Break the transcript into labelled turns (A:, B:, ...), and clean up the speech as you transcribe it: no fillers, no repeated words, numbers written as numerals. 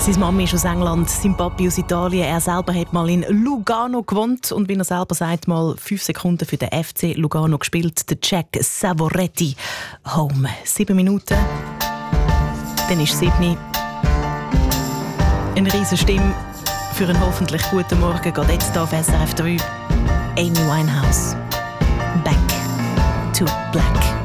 A: Seine Mami ist aus England, sein Papi aus Italien. Er selber hat mal in Lugano gewohnt und, wie er selber sagt, mal 5 Sekunden für den FC Lugano gespielt. Der Jack Savoretti. Home. 7 Minuten. Dann ist 7. Eine riesige Stimme für einen hoffentlich guten Morgen. Geht jetzt hier auf SRF 3. Amy Winehouse. Back to Black.